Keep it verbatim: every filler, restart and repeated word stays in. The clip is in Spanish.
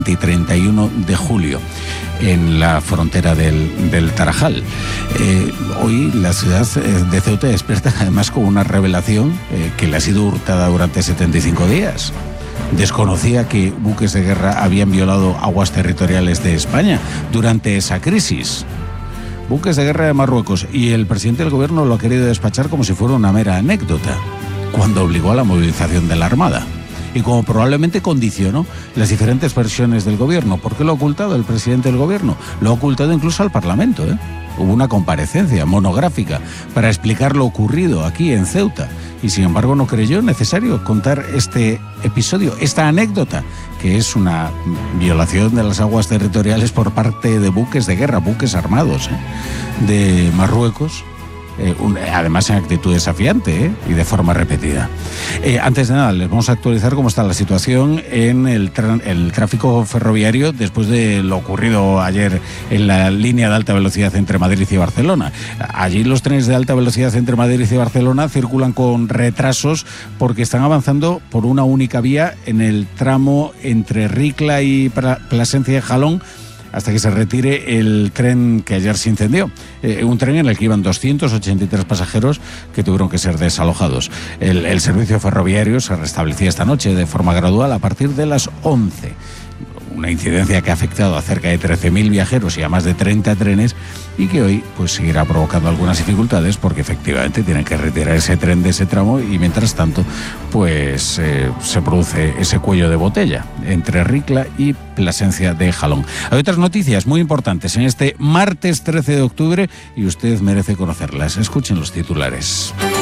y treinta y uno de julio en la frontera del, del Tarajal. Eh, hoy la ciudad de Ceuta despierta además con una revelación eh, que le ha sido hurtada durante setenta y cinco días. Desconocía que buques de guerra habían violado aguas territoriales de España durante esa crisis. Buques de guerra de Marruecos, y el presidente del gobierno lo ha querido despachar como si fuera una mera anécdota, cuando obligó a la movilización de la Armada. Y como probablemente condicionó las diferentes versiones del gobierno. ¿Por qué lo ha ocultado el presidente del gobierno? Lo ha ocultado incluso al Parlamento, ¿eh? Hubo una comparecencia monográfica para explicar lo ocurrido aquí en Ceuta. Y sin embargo no creyó necesario contar este episodio, esta anécdota, que es una violación de las aguas territoriales por parte de buques de guerra, buques armados, ¿eh? de Marruecos. Eh, un, además en actitud desafiante ¿eh? y de forma repetida. Eh, antes de nada, les vamos a actualizar cómo está la situación en el, tra- el tráfico ferroviario después de lo ocurrido ayer en la línea de alta velocidad entre Madrid y Barcelona. Allí los trenes de alta velocidad entre Madrid y Barcelona circulan con retrasos porque están avanzando por una única vía en el tramo entre Ricla y Plasencia de Jalón, hasta que se retire el tren que ayer se incendió. Eh, un tren en el que iban doscientos ochenta y tres pasajeros que tuvieron que ser desalojados. El, el servicio ferroviario se restablecía esta noche de forma gradual a partir de las once. Una incidencia que ha afectado a cerca de trece mil viajeros y a más de treinta trenes, y que hoy pues seguirá provocando algunas dificultades porque efectivamente tienen que retirar ese tren de ese tramo, y mientras tanto pues eh, se produce ese cuello de botella entre Ricla y Plasencia de Jalón. Hay otras noticias muy importantes en este martes trece de octubre y usted merece conocerlas. Escuchen los titulares.